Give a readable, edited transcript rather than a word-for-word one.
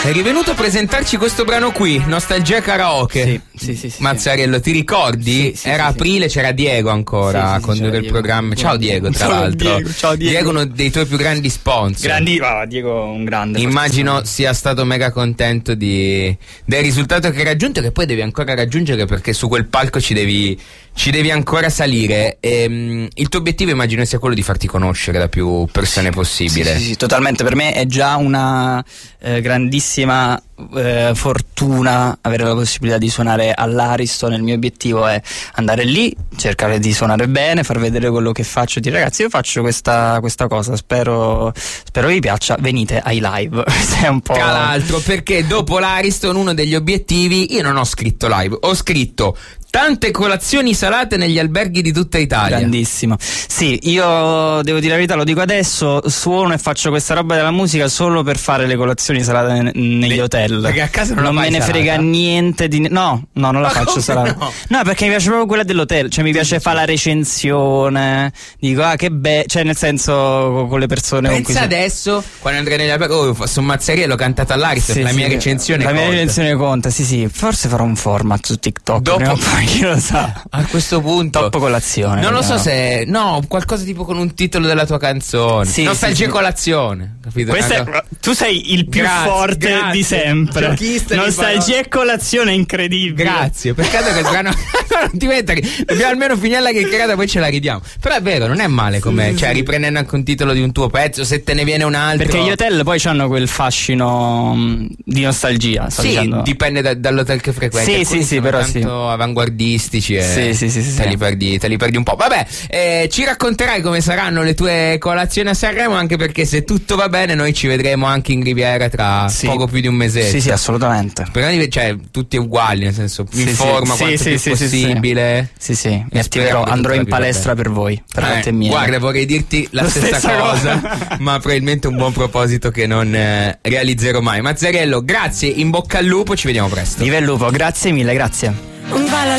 Eri venuto a presentarci questo brano qui, Nostalgia Karaoke. Sì. Mazzariello, ti ricordi? Sì, Era aprile, c'era Diego ancora a condurre il programma. Ciao Diego, tra l'altro. Ciao Diego. Diego è uno dei tuoi più grandi sponsor. Diego un grande. Immagino sia stato mega contento del risultato che hai raggiunto, che poi devi ancora raggiungere, perché su quel palco ci devi ancora salire. Il tuo obiettivo immagino sia quello di farti conoscere da più persone possibile. Sì, totalmente. Per me è già una grandissima fortuna avere la possibilità di suonare all'Ariston. Il mio obiettivo è andare lì, cercare di suonare bene, far vedere quello che faccio, dire ragazzi io faccio questa cosa, spero vi piaccia, venite ai live. È un po'... Tra l'altro, perché dopo l'Ariston uno degli obiettivi, io non ho scritto live, ho scritto tante colazioni salate negli alberghi di tutta Italia. Grandissimo. Sì, io devo dire la verità, lo dico adesso, suono e faccio questa roba della musica solo per fare le colazioni salate negli hotel. Perché a casa non me ne salata? Frega niente di... No, non la faccio salata. No, perché mi piace proprio quella dell'hotel, cioè mi piace fare la recensione, dico che bello, cioè nel senso con le persone con cui pensa adesso, quando andrei negli alberghi, sono Mazzariello, l'ho cantata all'Ariston, la mia recensione conta. La mia recensione conta, sì, forse farò un format su TikTok. Dopo chi lo sa. A questo punto Top colazione. Non lo so se qualcosa tipo con un titolo della tua canzone. Nostalgia colazione, capito? Tu sei il più forte di sempre. Nostalgia e colazione è incredibile. Grazie. Peccato che il brano non ti metti. Dobbiamo almeno finirla che creata, poi ce la ridiamo. Però è vero, non è male com'è. Cioè, riprendendo anche un titolo di un tuo pezzo, se te ne viene un altro. Perché gli hotel poi hanno quel fascino di nostalgia. Dipende dall'hotel che frequenti. Sì, però tanto avanguardistici e te li perdi un po'. Vabbè, ci racconterai come saranno le tue colazioni a Sanremo, anche perché se tutto va bene noi ci vedremo anche in Riviera tra poco più di un mesetto. Sì, assolutamente. Cioè, tutti uguali, nel senso, mi informa quanto più possibile. Sì, mi attiverò, andrò in palestra per voi, per latte mia. Guarda, vorrei dirti la stessa cosa, ma probabilmente un buon proposito che non realizzerò mai. Mazzariello, grazie, in bocca al lupo, ci vediamo presto. Viva il lupo, grazie mille, grazie.